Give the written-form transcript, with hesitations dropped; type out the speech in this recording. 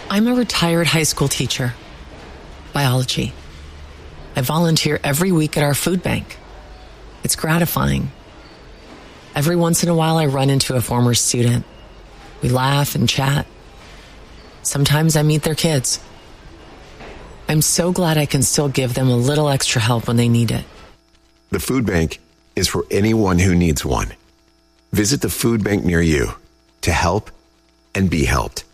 I'm a retired high school teacher. Biology. I volunteer every week at our food bank. It's gratifying. Every once in a while, I run into a former student. We laugh and chat. Sometimes I meet their kids. I'm so glad I can still give them a little extra help when they need it. The food bank is for anyone who needs one. Visit the food bank near you to help and be helped.